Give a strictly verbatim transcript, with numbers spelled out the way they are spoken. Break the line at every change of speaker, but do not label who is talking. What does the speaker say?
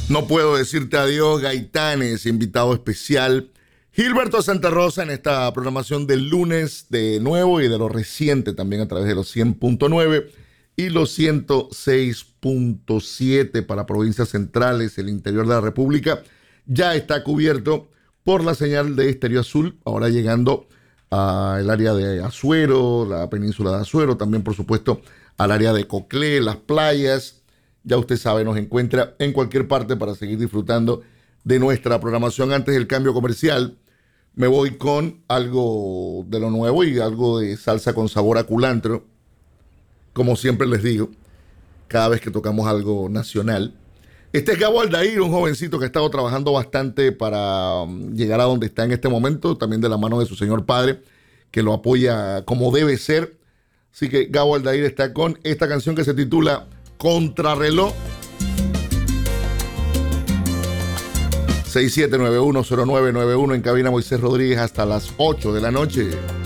No puedo decirte adiós, Gaitanes, invitado especial. Gilberto Santa Rosa en esta programación del lunes de nuevo y de lo reciente también a través de los cien punto nueve y los ciento seis punto siete para provincias centrales, el interior de la República. Ya está cubierto por la señal de Estéreo Azul, ahora llegando al área de Azuero, la península de Azuero, también por supuesto al área de Coclé, las playas. Ya usted sabe, nos encuentra en cualquier parte para seguir disfrutando de nuestra programación. Antes del cambio comercial, me voy con algo de lo nuevo y algo de salsa con sabor a culantro. Como siempre les digo, cada vez que tocamos algo nacional. Este es Gabo Aldair, un jovencito que ha estado trabajando bastante para llegar a donde está en este momento, también de la mano de su señor padre, que lo apoya como debe ser. Así que Gabo Aldair está con esta canción que se titula Contrarreloj. seis siete nueve uno cero nueve nueve uno en cabina Moisés Rodríguez hasta las ocho de la noche.